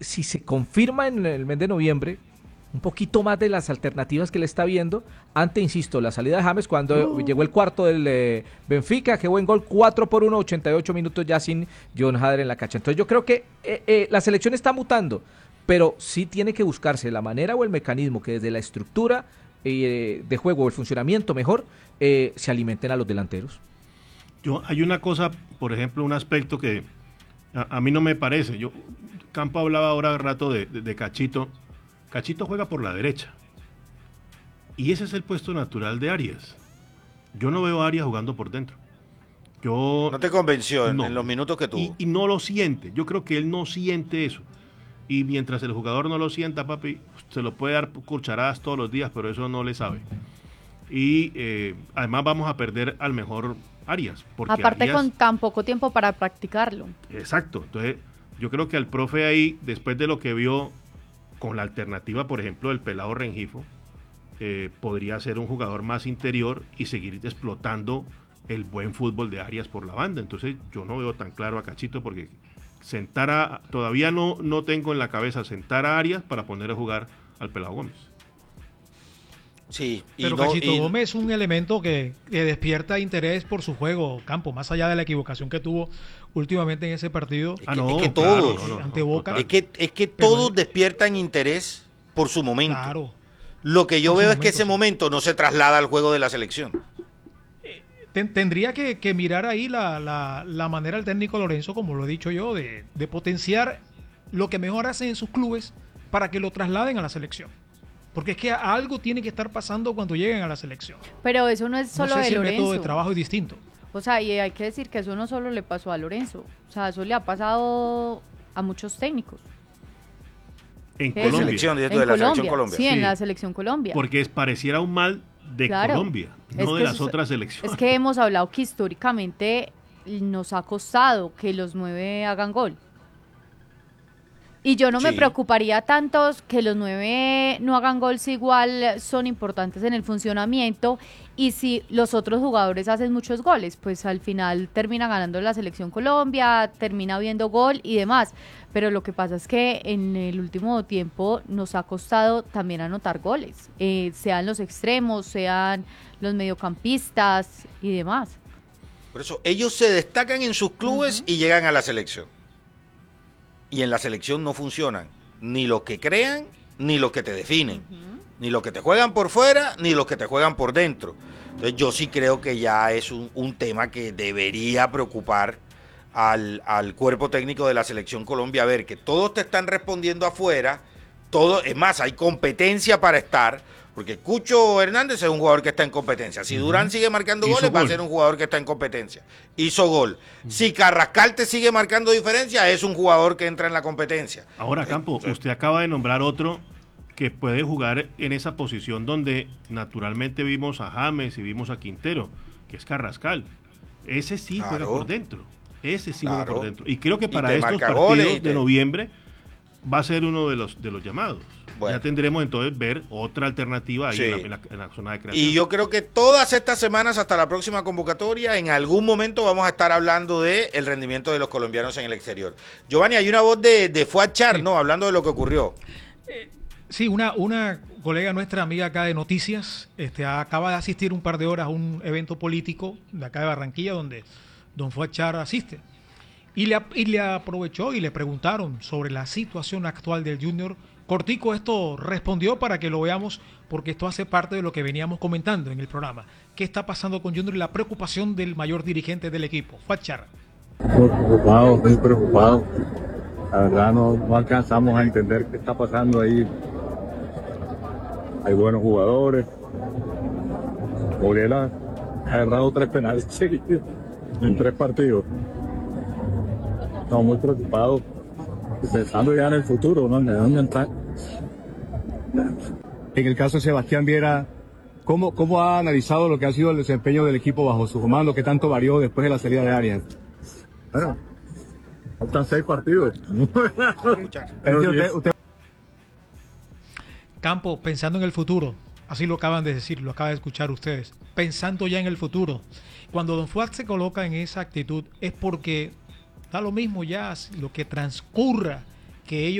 si se confirma en el mes de noviembre, un poquito más de las alternativas que le está viendo, ante, insisto, la salida de James cuando llegó el cuarto del Benfica, qué buen gol, 4-1, 88 minutos ya sin John Hader en la cancha. Entonces yo creo que la selección está mutando, pero sí tiene que buscarse la manera o el mecanismo que desde la estructura de juego o el funcionamiento mejor se alimenten a los delanteros. Hay una cosa, por ejemplo, un aspecto que a mí no me parece. Campo hablaba ahora rato de Cachito. Cachito juega por la derecha. Y ese es el puesto natural de Arias. Yo no veo a Arias jugando por dentro. ¿No te convenció en los minutos que tuvo? Y no lo siente. Yo creo que él no siente eso. Y mientras el jugador no lo sienta, papi, se lo puede dar cucharadas todos los días, pero eso no le sabe. Y además vamos a perder al mejor Arias. Aparte Arias, con tan poco tiempo para practicarlo. Exacto. Entonces yo creo que al profe ahí, después de lo que vio con la alternativa, por ejemplo, del pelado Rengifo, podría ser un jugador más interior y seguir explotando el buen fútbol de Arias por la banda. Entonces yo no veo tan claro a Cachito porque todavía no tengo en la cabeza sentar a Arias para poner a jugar al pelado Gómez. Sí, pero Cachito Gómez es un elemento que despierta interés por su juego, Campo, más allá de la equivocación que tuvo últimamente en ese partido. Es que todos, ante Boca. Es que todos despiertan interés por su momento. Claro. Lo que yo veo es que ese momento no se traslada al juego de la selección. Tendría que mirar ahí la manera del técnico Lorenzo, como lo he dicho yo, de potenciar lo que mejor hacen en sus clubes para que lo trasladen a la selección. Porque es que algo tiene que estar pasando cuando lleguen a la selección. Pero eso no es solo de Lorenzo. Lorenzo. El método de trabajo es distinto. O sea, y hay que decir que eso no solo le pasó a Lorenzo. O sea, eso le ha pasado a muchos técnicos. En Colombia. Selección Colombia. Sí, en la selección Colombia. Porque pareciera un mal de Colombia, no de las otras selecciones. Es que hemos hablado que históricamente nos ha costado que los 9 hagan gol. Y yo no me preocuparía tanto que los 9 no hagan gol si igual son importantes en el funcionamiento y si los otros jugadores hacen muchos goles, pues al final termina ganando la selección Colombia, termina habiendo gol y demás. Pero lo que pasa es que en el último tiempo nos ha costado también anotar goles, sean los extremos, sean los mediocampistas y demás. Por eso ellos se destacan en sus clubes y llegan a la selección. Y en la selección no funcionan ni los que crean, ni los que te definen. Ni los que te juegan por fuera, ni los que te juegan por dentro. Entonces yo sí creo que ya es un tema que debería preocupar al cuerpo técnico de la selección Colombia. A ver, que todos te están respondiendo afuera, es más, hay competencia para estar, porque Cucho Hernández es un jugador que está en competencia. Si Durán sigue marcando goles, va a ser un jugador que está en competencia. Hizo gol. Si Carrascal te sigue marcando diferencia, es un jugador que entra en la competencia. Ahora, Campo, usted acaba de nombrar otro que puede jugar en esa posición donde naturalmente vimos a James y vimos a Quintero, que es Carrascal. Ese sí juega por dentro. Juega por dentro. Y creo que para estos partidos de noviembre va a ser uno de los llamados. Bueno. Ya tendremos entonces ver otra alternativa ahí en la zona de creación. Y yo creo que todas estas semanas hasta la próxima convocatoria, en algún momento vamos a estar hablando del rendimiento de los colombianos en el exterior. Giovanni, hay una voz de Fuad Char, ¿no? Hablando de lo que ocurrió. Sí, una colega nuestra, amiga acá de Noticias, acaba de asistir un par de horas a un evento político de acá de Barranquilla donde don Fuad Char asiste. Y le aprovechó y le preguntaron sobre la situación actual del Junior. Cortico esto respondió para que lo veamos, porque esto hace parte de lo que veníamos comentando en el programa. ¿Qué está pasando con Junior y la preocupación del mayor dirigente del equipo, Fuad Char? Muy preocupado. La verdad no alcanzamos a entender qué está pasando ahí. Hay buenos jugadores. Gabriela ha errado 3 penales seguidos en 3 partidos. Estamos muy preocupados, pensando ya en el futuro, ¿no? ¿De dónde entrar? En el caso de Sebastián Viera, ¿cómo ha analizado lo que ha sido el desempeño del equipo bajo su comando, que tanto varió después de la salida de Arias? Bueno, faltan 6 partidos. Campo, pensando en el futuro, así lo acaban de decir, lo acaban de escuchar ustedes, pensando ya en el futuro. Cuando don Fuad se coloca en esa actitud es porque da lo mismo ya lo que transcurra, que ellos